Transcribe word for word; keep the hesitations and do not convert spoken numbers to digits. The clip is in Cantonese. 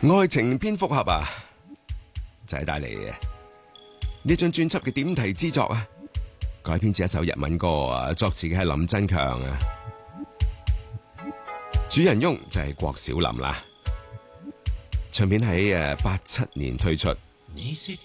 愛情蝙蝠俠啊，就係帶嚟嘅呢張專輯嘅點題之作啊，改編自一首日文歌啊，作詞嘅係林振強啊，主人翁就係郭小霖啦。唱片喺誒八七年推出。 你是